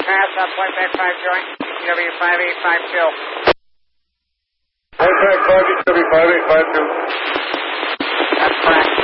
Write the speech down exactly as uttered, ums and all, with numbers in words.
pass up point back five joint, W five eight five two. Point back five, W five eight five two. That's correct.